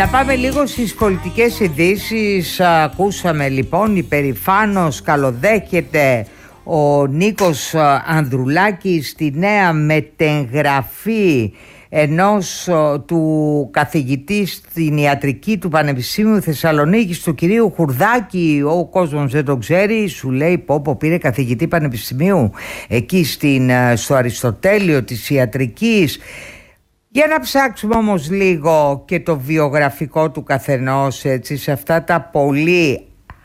Να πάμε λίγο στις πολιτικές ειδήσεις. Ακούσαμε λοιπόν, υπερηφάνος καλοδέχεται ο Νίκος Ανδρουλάκης τη νέα μετεγγραφή ενός του καθηγητή στην ιατρική του Πανεπιστήμιου Θεσσαλονίκης, του κυρίου Χουρδάκη. Ο κόσμος δεν το ξέρει, σου λέει πω πήρε καθηγητή πανεπιστημίου εκεί στο Αριστοτέλειο της ιατρικής. Για να ψάξουμε όμως λίγο και το βιογραφικό του καθενός, έτσι, σε αυτά τα πολύ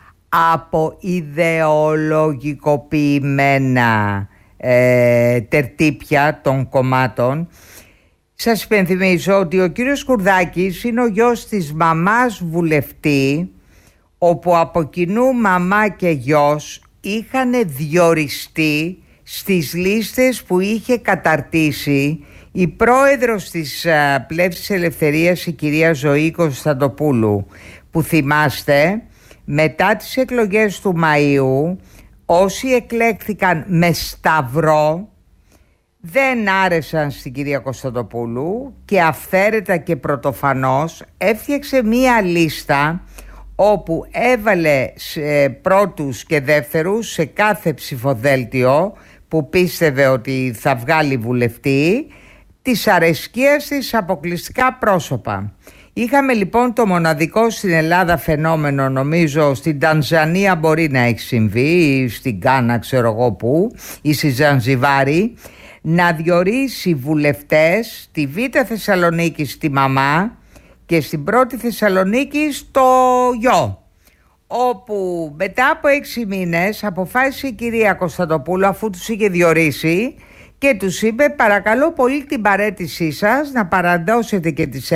αποειδεολογικοποιημένα τερτύπια των κομμάτων. Σας υπενθυμίζω ότι ο κύριος Χουρδάκης είναι ο γιος της μαμάς βουλευτή, όπου από κοινού μαμά και γιος είχαν διοριστεί στις λίστες που είχε καταρτήσει η πρόεδρος της Πλεύσης Ελευθερίας, η κυρία Ζωή Κωνσταντοπούλου, που θυμάστε μετά τις εκλογές του Μαΐου όσοι εκλέχθηκαν με σταυρό δεν άρεσαν στην κυρία Κωνσταντοπούλου και αυθαίρετα και πρωτοφανώς έφτιαξε μία λίστα όπου έβαλε πρώτους και δεύτερους σε κάθε ψηφοδέλτιο που πίστευε ότι θα βγάλει βουλευτή της αρεσκίας της αποκλειστικά πρόσωπα. Είχαμε λοιπόν το μοναδικό στην Ελλάδα φαινόμενο, νομίζω στην Τανζανία μπορεί να έχει συμβεί, ή στην Γκάνα ξέρω εγώ που, ή στη Ζανζιβάρη, να διορίσει βουλευτές στη Β' Θεσσαλονίκη στη μαμά και στην Πρώτη Θεσσαλονίκη στο γιο, όπου μετά από 6 μήνες αποφάσισε η κυρία Κωνσταντοπούλου, αφού τους είχε διορίσει, και τους είπε παρακαλώ πολύ την παραίτησή σας να παραδώσετε και τις